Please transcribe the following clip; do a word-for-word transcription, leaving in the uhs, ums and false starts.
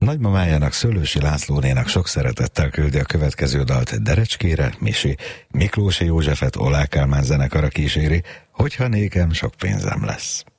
nagymamájának, Szőlősi Lászlónénak sok szeretettel küldi a következő dalt Derecskére, Misi, Miklósi Józsefet Oláh Kálmán zenekara kíséri, Hogyha nékem sok pénzem lesz.